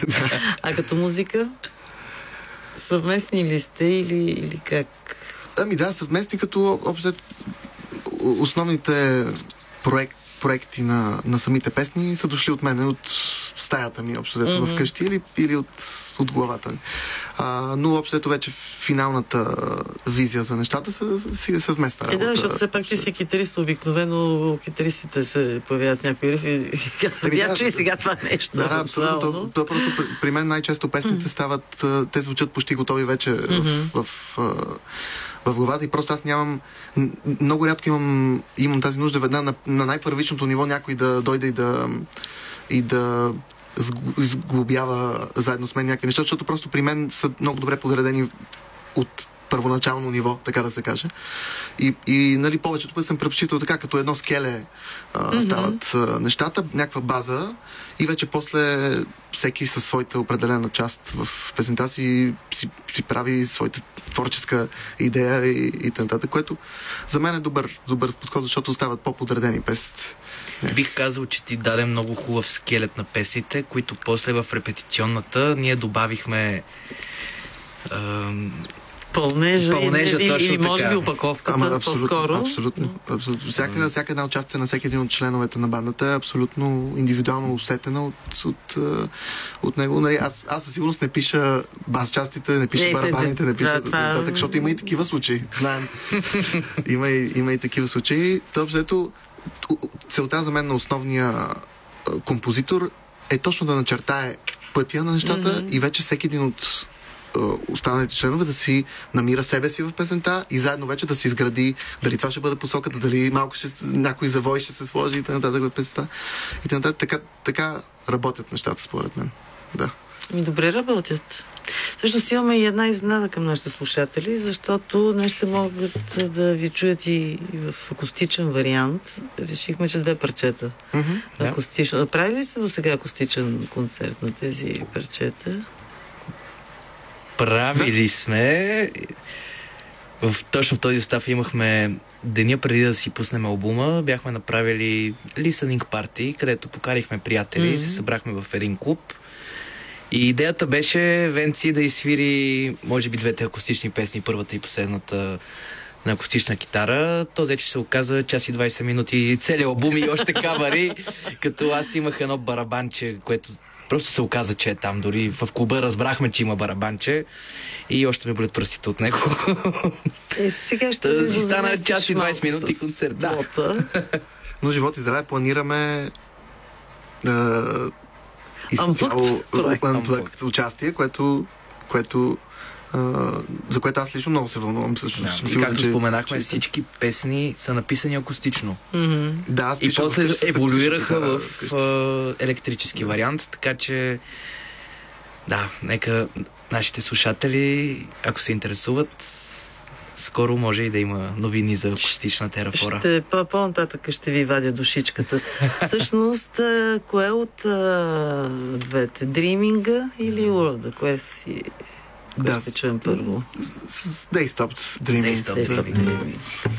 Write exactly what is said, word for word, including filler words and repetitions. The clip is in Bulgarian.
А като музика? Съвместни ли сте или, или как? Ами да, съвместни, като общо основните проект, проекти на, на самите песни са дошли от мен, от стаята ми, общо mm-hmm. вкъщи или, или от, от главата ми. А, но общо вече финалната визия за нещата са, си е съвместна работа. Е, да, защото все пак ти си китарист, обикновено китаристите се появяват с някои риф и казват, я чуй сега това нещо. Да, да, абсолютно. То, то просто при, при мен най-често песните mm-hmm. стават, те звучат почти готови вече mm-hmm. в, в, в главата и просто аз нямам, много рядко имам, имам тази нужда веднага на, на най-първичното ниво някой да дойде и да и да сглобява заедно с мен някакви неща, защото просто при мен са много добре подредени от първоначално ниво, така да се каже. И, и нали, повечето пъти съм предпочитал така, като едно скеле а, mm-hmm. стават а, нещата, някаква база и вече после всеки със своята определена част в песента си, си, си прави своята творческа идея и, и т.н., което за мен е добър, добър подход, защото стават по-подредени песните. Yes. Бих казал, че ти даде много хубав скелет на песните, които после в репетиционната ние добавихме ам... Пълнежа, Пълнежа и, точно и може така. би опаковката Ама, абсолютно, по-скоро. Абсолютно. абсолютно. Всяка, всяка една участие на всеки един от членовете на бандата е абсолютно индивидуално усетена от, от, от него. Нали, аз, аз със сигурност не пиша бас-частите, не пиша барабаните, не пиша... Това, това... Защото има и такива случаи. Знаем. има, и, има и такива случаи. Тъпзето, целта за мен на основния композитор е точно да начертае пътя на нещата mm-hmm. и вече всеки един от останалите членове да си намира себе си в песента и заедно вече да си изгради дали това ще бъде посоката, дали малко ще, някой завой ще се сложи и т.н. в песента. И т.н. Така, така работят нещата, според мен. Да. Ми добре работят. Всъщност имаме и една изненада към нашите слушатели, защото днес ще могат да ви чуят и в акустичен вариант. Решихме, че две парчета. Mm-hmm. Акустично. Направили ли сте до сега акустичен концерт на тези парчета? Правили сме. В точно в този състав имахме деня преди да си пуснем албума, бяхме направили listening party, където покарихме приятели и mm-hmm. се събрахме в един клуб. И идеята беше Венци да изсвири, може би, двете акустични песни, първата и последната на акустична китара. То вече се оказа час и двайсет минути целият албум и още кавари, като аз имах едно барабанче, което просто се оказа, че е там. Дори в клуба разбрахме, че има барабанче и още ме болят пръстите от него. Е, сега ще си стана час и двайсет минути концерт. Да. Но живот и здраве планираме да изцяло Unplugged участие, което, което Uh, за което аз лично много се вълнувам. Също, да, и както че, споменахме, че... всички песни са написани акустично. Mm-hmm. Да, аз и после еволюираха в uh, електрически вариант, така че да, нека нашите слушатели, ако се интересуват, скоро може и да има новини за акустична терафора. Ще, по-нататък ще ви вадя душичката. Всъщност, кое от а, двете? Дриминга или World? Кое си... Кое да, ще чуем първо? They Stopped Dreaming. They Stopped Dreaming.